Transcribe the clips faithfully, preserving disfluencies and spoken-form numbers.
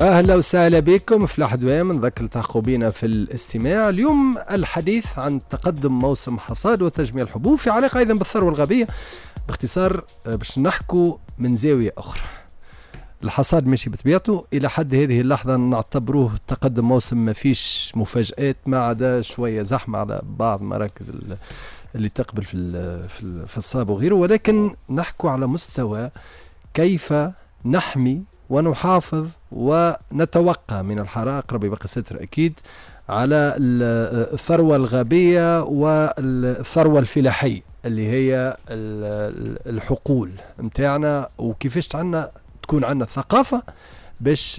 أهلا وسهلا بكم في الأحدوام. نذكر التحقوا بنا في الاستماع. اليوم الحديث عن تقدم موسم حصاد وتجميع الحبوب في علاقة أيضا بالثروة الغابية. باختصار باش نحكوا من زاوية أخرى. الحصاد ماشي بطبيعته إلى حد هذه اللحظة نعتبروه تقدم موسم، ما فيش مفاجآت ما عدا شوية زحمة على بعض مراكز اللي تقبل في في, في الصاب وغيره، ولكن نحكوا على مستوى كيف نحمي ونحافظ ونتوقع من الحرائق، ربي يبقى ستر أكيد، على الثروة الغابية والثروة الفلاحية اللي هي الحقول متاعنا، وكيفاش عنا تكون عنا ثقافة باش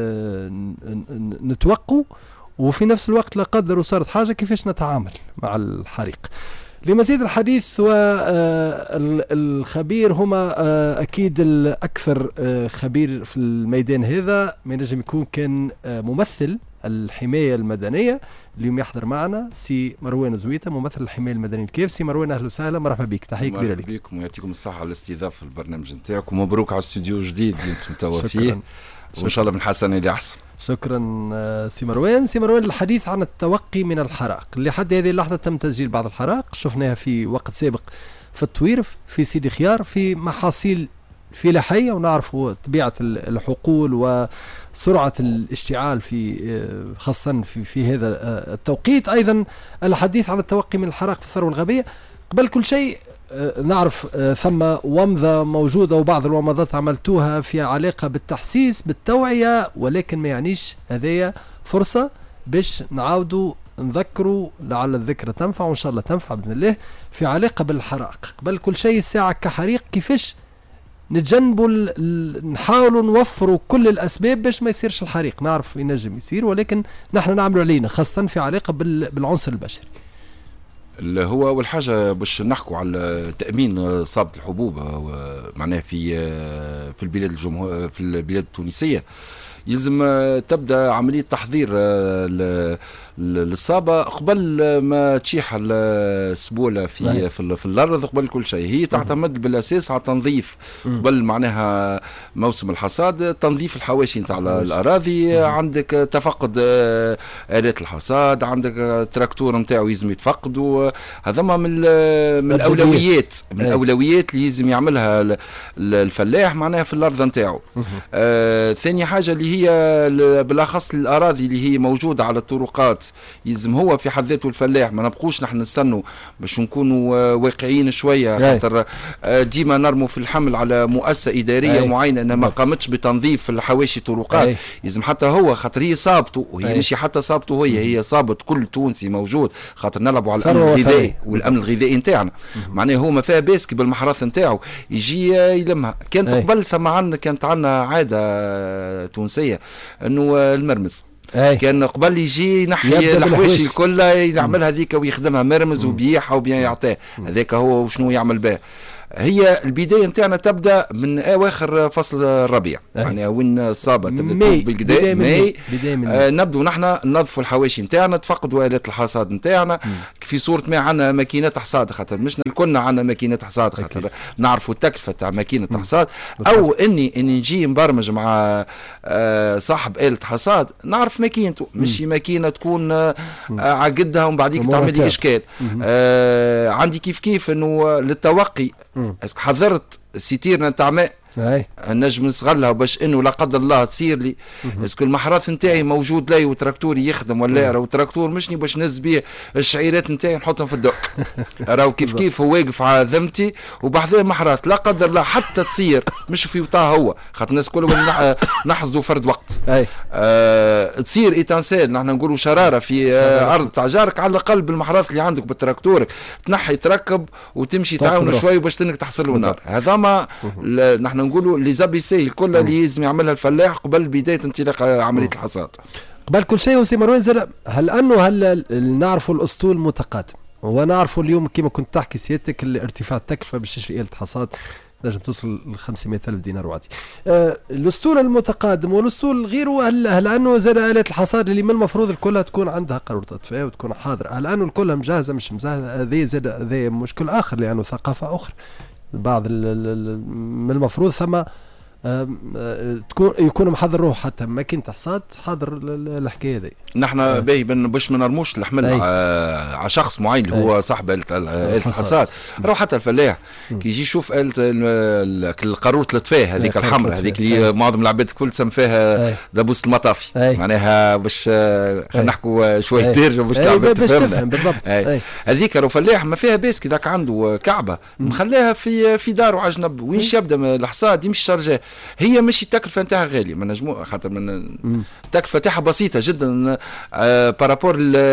نتوقوا، وفي نفس الوقت لا قدر وصارت حاجة كيفاش نتعامل مع الحريق. لمزيد الحديث والخبير هما أكيد الأكثر خبير في الميدان هذا، ما ينجم يكون كان ممثل الحماية المدنية. اليوم يحضر معنا سي مروان زويتة ممثل الحماية المدنية الكيف. سي مروان أهلا وسهلا، مرحبا بك، تحية كبيرة لك. مرحبا بكم ويعطيكم الصحة على الاستضافة في البرنامج نتاعكم، ومبروك على الاستوديو الجديد اللي انتم توا فيه، وإن شاء الله من حسن إلى أحسن. شكرا سي مروان. سي مروان، الحديث عن التوقي من الحرائق. لحد هذه اللحظة تم تسجيل بعض الحرائق، شفناها في وقت سابق في الطويرف، في سيدي خيار، في محاصيل فلاحية، ونعرفوا طبيعة الحقول وسرعة الاشتعال في خاصة في, في هذا التوقيت. أيضا الحديث عن التوقي من الحرائق في الثروة الغابية. قبل كل شيء نعرف ثم ومضة موجودة وبعض الومضات عملتوها في علاقة بالتحسيس بالتوعية، ولكن ما يعنيش هذه فرصة باش نعاودوا نذكروا، لعل الذكرى تنفع وإن شاء الله تنفع بإذن الله، في علاقة بالحرائق. قبل كل شيء الساعة كحريق كيفاش نتجنبوا، نحاولوا نوفروا كل الأسباب باش ما يصيرش الحريق. نعرف ينجم يصير، ولكن نحن نعملوا علينا خاصة في علاقة بالعنصر البشري. هو أول حاجة باش نحكوا على تأمين صابة الحبوب معناها في في البلاد الجمهور في البلاد التونسية، يلزم تبدا عمليه تحضير للصابه قبل ما تشيح السبوله في في, في الارض. قبل كل شيء هي تعتمد بالاساس على تنظيف قبل معناها موسم الحصاد، تنظيف الحواشي نتاع الاراضي. عندك تفقد الات الحصاد، عندك تراكتور نتاعو يلزم يتفقدوا، هذوما من من الاولويات من الاولويات اللي يلزم يعملها الفلاح معناها في الارض نتاعو. آه ثاني حاجه اللي هي بالاخص الاراضي اللي هي موجوده على الطرقات، يلزم هو في حد ذاته الفلاح ما نبقوش نحن نستنوا باش نكونوا واقعيين شويه، خاطر ديما نرموا في الحمل على مؤسسه اداريه معينه انها ما قامتش بتنظيف الحواشي طرقات. يلزم حتى هو، خاطر هي صابته، وهي مش حتى صابته هي هي صابت كل تونسي موجود، خاطر نلعبوا على الامن الغذائي والامن الغذائي نتاعنا. معناه هو ما فيها باسكي بالمحراث نتاعو يجي يلمها. كانت قبل ثم عندنا كانت عندنا عاده تونسيه انه المرمز أي. كان قبل يجي ينحي الحواشي الكل يعملها هذيك ويخدمها مرمز وبيعها وبيع يعطيه، هذاك هو وشنو يعمل به. هي البدايه نتاعنا تبدا من اواخر فصل الربيع، يعني وين الصابه تبدا بالقدا ماي، آه نبدو نحن ننظفوا الحواشي نتاعنا، تفقدوا الات الحصاد نتاعنا في صوره ما عندنا ماكينات حصاد، خاطر مش كلنا عندنا ماكينات حصاد، خاطر نعرفوا التكلفه تاع ماكينه حصاد، او اني اني نجي مبرمج مع آه صاحب آلة حصاد نعرف ماكينته، مش ماكينه تكون آه عقدها ومن بعديك تعمل لي اشكال. آه عندي كيف كيف انه للتوقي اسك حضرت سيتيرنا نتاع ماء نجم نستغلها باش انه لا قدر الله تصير لي اسكو المحراث نتاعي موجود لي وتراكتوري يخدم ولا راهو تراكتور مشني باش نهز بيه الشعيرات نتاعي نحطهم في الدك، راهو كيف كيف هو واقف على ذمتي وبحذاه محراث لا قدر الله حتى تصير مش في وطاه هو، خاطر الناس كلهم نحظوا فرد وقت آه تصير ايتانسيل نحن نقولوا شراره في آه ارض تاع جارك، على الاقل بالمحراث اللي عندك بتراكتورك تنحي تركب وتمشي تعاون شوي باش تنك تحصل له نار. هذا ما نحن نقولوا لي زابيسي الكل اللي لازم يعملها الفلاح قبل بدايه انطلاق عمليه الحصاد. قبل كل شيء وسي مروان زاد، هل انه هل نعرفوا الاسطول متقادم ونعرفوا اليوم كما كنت تحكي سيادتك ارتفاع التكلفه باش تشري آلة حصاد لازم توصل ل خمسمائة ألف دينار وعادي. آه الاسطول المتقادم والاسطول غيره، هل هل انه زاد آلة الحصاد اللي من المفروض الكلها تكون عندها قارورة اطفاء وتكون حاضره، هل انه الكلها مجهزه مش مجهزه؟ هذه زاد هذا مشكل اخر لانه ثقافه اخرى. بعض من المفروض ثم تكون يكون محضر روح حتى ماكينة حصاد حاضر الحكايه هذه. نحن باهي باش ما نرموش الحمل على شخص معين اللي هو صاحب آلة الحصاد. راهو حتى الفلاح كي يجي يشوف آلة القارورة الطفاه هذيك الحمراء هذيك اللي معظم العباد الكل سم فيها دبوس المطافي معناها باش خلينا نحكوا شويه ترجم باش العباد تفهم بالضبط. هذيك راهو فلاح ما فيها باس كي ذاك عنده كعبه مخليها في في داره على جنب وين يبدا الحصاد يمشي شرجاه. هي ماشي التكلفه نتاعها غاليه ما نجمو خاطر من التكلفه نتاعها بسيطه جدا آه بارابور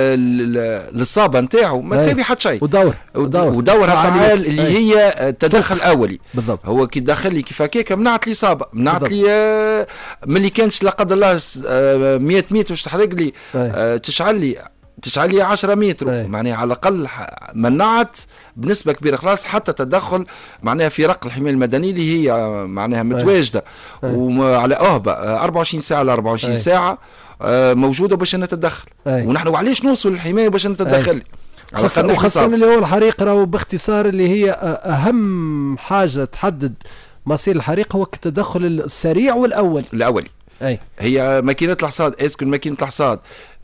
للصابه نتاعو ما تساوي حتى شيء. ودور ودور ودورها فعال اللي أي. هي تدخل اولي بالضبط. هو كي دخل لي كيف هكاك منعت لي صابه منعت لي آه ملي كانش لا قدر الله آه مئة متر باش تحرق لي آه تشعل لي تشعل لي عشرة متر معناها على الاقل منعت بنسبه كبيره خلاص حتى تدخل معناها في رق الحمايه المدنيه اللي هي معناها متواجده وعلى اهبه أربعة وعشرين ساعه ل أربعة وعشرين ساعه موجوده باش نتدخل. ونحن وعلاش نوصل للحمايه باش نتدخل خاصة وخاصة اللي هو الحريق راهو باختصار اللي هي اهم حاجه تحدد مصير الحريق هو التدخل السريع والاول الاولي. اي هي ماكينه الحصاد اسكو ماكينه الحصاد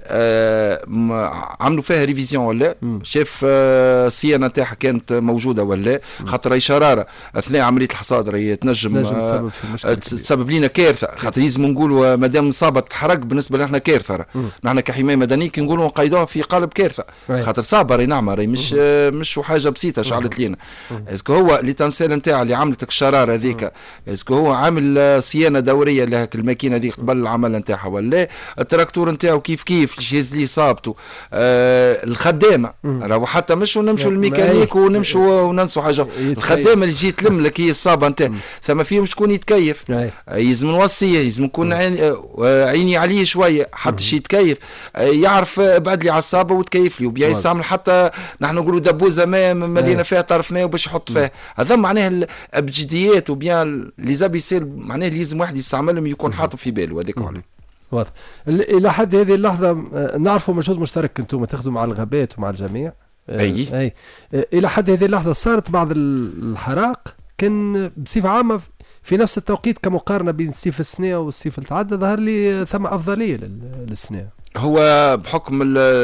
آه عملوا فيها ريفيزيون ولا شاف آه الصيانه نتاعها كانت موجوده ولا خاطر اي شراره اثناء عمليه الحصاد راهي تنجم آه تسبب لنا كارثه خاطر لازم نقولوا مادام اصابه تحرق بالنسبه لنا كارثه. نحن كحمايه مدنيه كي نقولوا نقيدوها في قالب كارثه خاطر صابه راهي نعمه راهي مش آه مش حاجه بسيطه شعلت لنا. اسكو هو اللي تنسال نتاع اللي عملتك الشراره هذيك اسكو هو عامل صيانه دوريه لهك الماكينه هذيك قبل العمل نتاعها ولا التراكتور نتاعو كيف كيف يهز لي صابته آه الخدامه راهو حتى مش ونمشوا للميكانيك ونمشوا وننسوا حاجه. الخدامه اللي تجي تلم لك هي الصابه نتاع ثم فيهم شكون يتكيف يلزم نوصيه يلزم نكون عيني, عيني عليه شويه حتى شي يتكيف يعرف ابعد لي على الصابه وتكيف لي وبيا يستعمل حتى نحن نقولوا دبوزه ماء ملينا فيها طرف ماء وباش يحط فيها. هذا معناها الابجديات وبيان لي زابيسيل معناها لازم واحد يستعملهم يكون حاطط في باله هذاك عليه. واضح. الى حد هذه اللحظه نعرفوا مجهود مشترك انتم تاخذوا مع الغابات ومع الجميع. اي اي الى حد هذه اللحظه صارت بعض الحرائق كان بصفه عامه في نفس التوقيت كمقارنه بين الصيف السنه والصيف اللي تعدى ظهر لي ثم افضليه للسنه. هو بحكم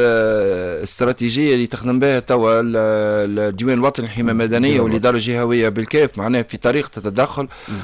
الاستراتيجيه اللي تخدم بها توا الديوان الوطني للحمايه المدنيه والاداره الجهويه بالكاف معناها في طريقه التدخل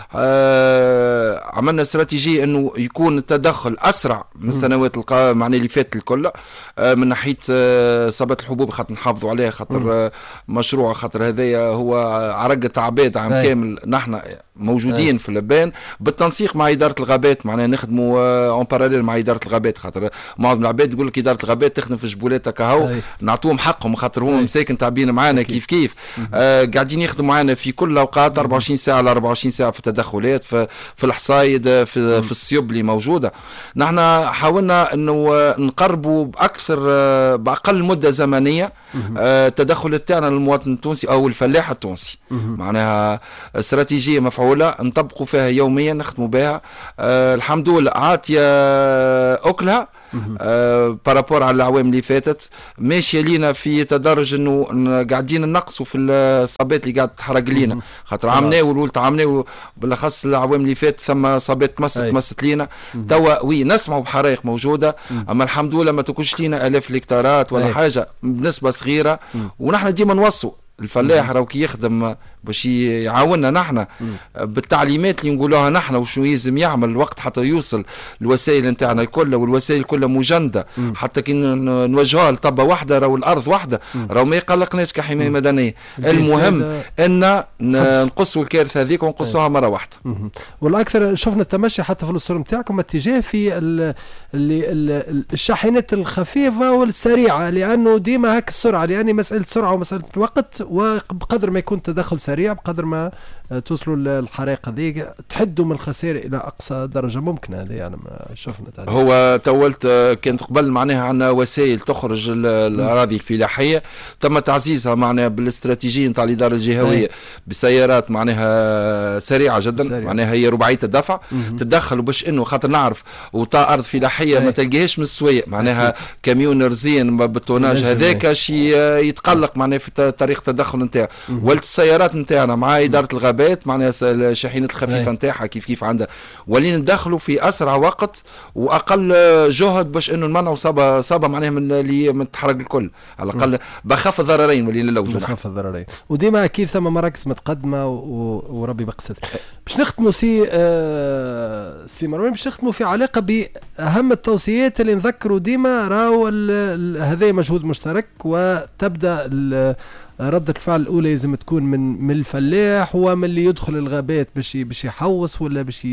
آه عملنا استراتيجيه انه يكون التدخل اسرع من السنوات معناها اللي فاتت الكل آه من ناحيه آه صبات الحبوب خاطر نحافظوا عليها خاطر آه مشروع خاطر هذايا هو عرقه عباد عام كامل نحن موجودين أي. في اللبان بالتنسيق مع اداره الغابات معناها نخدموا اون باراليل مع اداره الغابات خاطر معظم العباد يقول لك اداره الغابات تخدم في جبولاتها كهو نعطوهم حقهم خاطر هم مساكن تعبين معانا كيف كيف آه قاعدين يخدموا معانا في كل الاوقات أربعة وعشرين ساعه ل أربعة وعشرين ساعه في التدخلات في, في الحصايد في, في السيوب اللي موجوده. نحن حاولنا انه نقربوا باكثر باقل مده زمنيه التدخل تاعنا للمواطن التونسي او الفلاح التونسي معناها استراتيجيه مفعوله نطبقوا فيها يوميا نخدموا بها آه الحمد لله عاطيه اكلها آه بارابور على العوام اللي فاتت ماشيه لينا في تدرج انه قاعدين نقصوا في الصابات اللي قاعد تحرق لينا خاطر عمنا ولولت عمنا بالاخص العوام اللي فات ثم صابات تمست تمست لينا توا وي نسمعوا بحرائق موجوده اما الحمد لله ما تكونش لينا الاف الهكتارات ولا حاجه بنسبه صغيره ونحن ديما نوصوا الفلاح راهو كي يخدم باش يعاوننا نحن بالتعليمات اللي نقولوها نحن وشو يلزم يعمل الوقت حتى يوصل الوسائل نتاعنا الكل والوسائل كلها مجنده حتى كي نوجهوها لطبه واحده راهو الارض واحده راهو ما يقلقناش كحمايه مدنيه. المهم ان نقصوا الكارثه هذيك ونقصوها مره واحده. والاكثر شفنا التمشي حتى في الاسر نتاعكم اتجاه في الشاحنات الخفيفه والسريعه لانه ديما هاك السرعه لان مساله سرعه ومساله وقت وبقدر ما يكون تدخل سريع بقدر ما توصلوا للحرائق هذيك تحدوا من الخسائر الى اقصى درجه ممكنه. هذه يعني ما شفنا تهديد. هو تولت كانت قبل معناها عندنا وسائل تخرج الاراضي الفلاحيه تم تعزيزها معناها بالاستراتيجيه نتاع الاداره الجهويه بسيارات معناها سريعه جدا سريع. معناها هي رباعيه الدفع تتدخلوا باش انه خاطر نعرف وطا ارض فلاحيه ما تلقاهاش من السواق معناها كاميون رزين بالتوناج هذاك شي يتقلق معناها في طريقه التدخل نتاعو. ولت السيارات نتاعنا مع اداره الغابات الغابات معناها الشاحنات الخفيفه نتاعها كيف كيف عندها، ولينا ندخلوا في اسرع وقت واقل جهد باش انه نمنعوا صابه صابه معناها من اللي من التحرق الكل، على الاقل بخف الضررين ولينا نلوجوا بخف الضررين. وديما اكيد ثم مراكز متقدمه و... وربي يبقى ستر. باش نختموا سي آه... سي مروان، باش نختموا في علاقه باهم التوصيات اللي نذكروا ديما راهو هذا مجهود مشترك، وتبدا ردة الفعل الأولى لازم تكون من من الفلاح ومن اللي يدخل الغابات باش باش يحوص ولا باش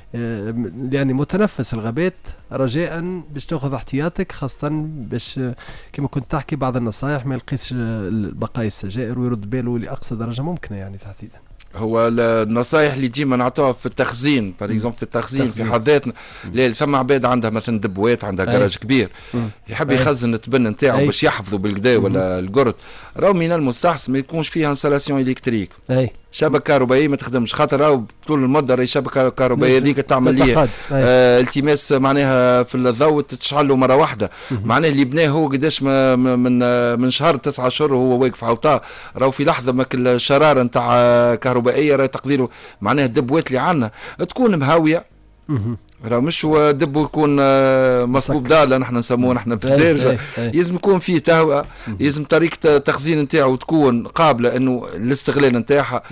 يعني متنفس الغابات، رجاء باش تاخذ احتياطك، خاصة باش كما كنت تحكي بعض النصائح ما يلقيش بقايا السجائر ويرد باله لأقصى درجة ممكنة يعني تحديدا. هو النصائح اللي ديما نعطوها في التخزين بار اكزومبل في التخزين في حد ذاتنا، لا ثم عباد عندها مثلا دبوات عندها كراج كبير يحب يخزن التبن نتاعو باش يحفظوا بالكدا ولا القرط، راهو من المستحسن ما يكونش فيها انسلاسيون الكتريك، شبكه كهربائيه ما تخدمش، خاطر راهو طول المده راهي شبكه كهربائيه هذيك تعمل ليه آه التماس معناها في الضوء تشعله مره واحده، معناه اللي بناه هو قداش من من شهر تسعة اشهر وهو واقف عوطاه، راهو في لحظه ما الشراره نتاع كهربائيه راهي تقديره معناها الدبوات اللي عندنا تكون مهاويه، راه مش هو دب يكون مصبوب داله نحن نسموه نحن بالدارجه، لازم يكون فيه تهوئه، لازم طريقه التخزين نتاعو تكون قابله انه الاستغلال نتاعها،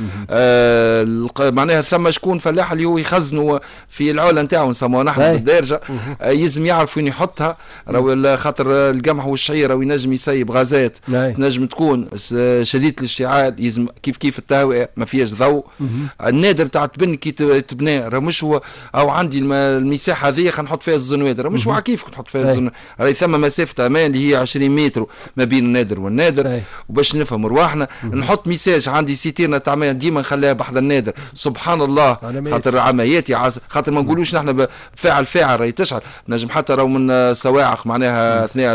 آه معناها ثم شكون فلاح اللي هو يخزنوا في العوله نتاعو نسموها نحن بالدارجه، آه لازم يعرف وين يحطها، راهو خاطر القمح والشعير راهو ينجم يسيب غازات تنجم تكون شديده الاشتعال، لازم كيف كيف التهوئه ما فيهاش ضوء، النادر تاع التبن كي تبناه راه مش هو او عندي المساحه هذه خلينا نحط فيها الزنوادر، مش واعي كيف نحط فيها الزنوادر، راهي ثم مسافه امان اللي هي عشرين متر ما بين النادر والنادر، أي. وباش نفهم رواحنا نحط ميساج عندي سيتيرنا تاع ماء ديما نخليها بحذا النادر، سبحان الله خاطر عماياتي عز... خاطر ما نقولوش نحن فاعل فاعل راهي تشعل، نجم حتى راهو من صواعق معناها اثناء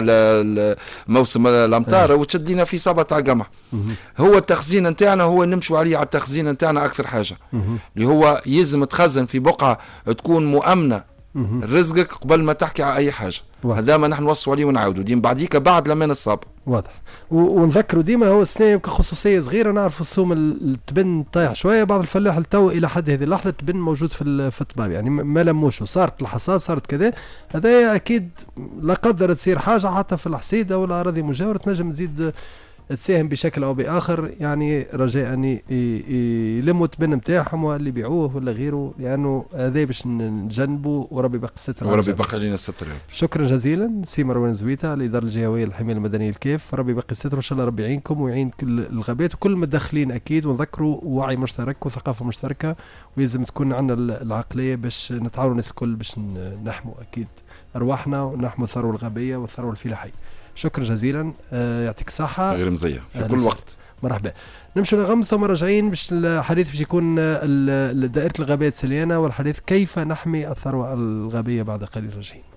موسم الامطار وتشدينا في صابه تاع قمح. هو التخزين نتاعنا هو نمشوا عليه على التخزين نتاعنا اكثر حاجه اللي هو يلزم تخزن في بقعه تكون مؤمنه رزقك قبل ما تحكي على اي حاجه، هذا ما نحن نوصلوا عليه ونعاودوا ديما بعديك بعد لما نصاب واضح. ونذكروا ديما هو السنه كخصوصيه صغيره، نعرف السوم التبن طايح شويه، بعض الفلاح التو الى حد هذه اللحظه التبن موجود في في الطباب يعني ما لموش، صارت الحصاد صارت كذا، هذا اكيد لا قدر تصير حاجه حتى في الحصيده ولا اراضي مجاوره تنجم تزيد تساهم بشكل او باخر، يعني رجاء ان يلموا التبن نتاعهم واللي يبيعوه ولا غيره، لانه هذا باش نجنبوا وربي يبقى الستر وربي يبقى لنا الستر. شكرا جزيلا سي مروان زويته الاداره الجهويه للحمايه المدنيه الكيف، ربي يبقى الستر وان شاء الله ربي يعينكم ويعين كل الغابات وكل المتدخلين اكيد، ونذكروا وعي مشترك وثقافه مشتركه، ويلزم تكون عندنا العقليه باش نتعاونوا الناس الكل باش نحموا اكيد ارواحنا ونحموا الثروه الغابيه والثروه الفلاحيه. شكرا جزيلا، آه يعطيك الصحة. غير مزية في كل وقت. مرحبا. نمشوا نغم ثم راجعين باش الحديث باش يكون دائرة الغابات سليانة، والحديث كيف نحمي الثروة الغابية بعد قليل. راجعين.